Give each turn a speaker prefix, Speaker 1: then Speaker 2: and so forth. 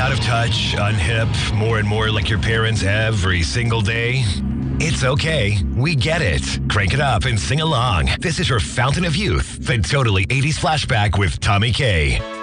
Speaker 1: out of touch, unhip, more and more like your parents every single day? It's okay. We get it. Crank it up and sing along. This is your fountain of youth, the Totally 80s Flashback with Tommy K.